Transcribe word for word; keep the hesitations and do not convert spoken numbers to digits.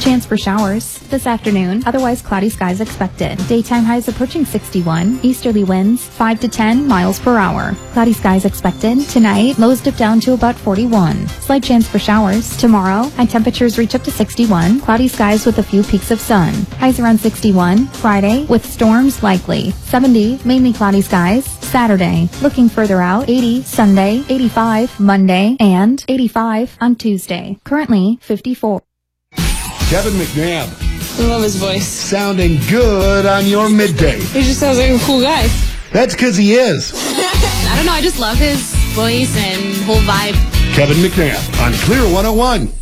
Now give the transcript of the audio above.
Chance for showers this afternoon. Otherwise cloudy skies expected. Daytime highs approaching sixty-one. Easterly winds five to ten miles per hour. Cloudy skies expected. Tonight, lows dip down to about forty-one. Slight chance for showers. Tomorrow, high temperatures reach up to sixty-one. Cloudy skies with a few peaks of sun. Highs around sixty-one. Friday, with storms likely. seventy, mainly cloudy skies. Saturday, looking further out, eighty Sunday, eighty-five Monday, and eighty-five on Tuesday. Currently, fifty-four. Kevin McNabb. I love his voice. Sounding good on your midday. He just sounds like a cool guy. That's because he is. I don't know, I just love his voice and whole vibe. Kevin McNabb on Clear one oh one.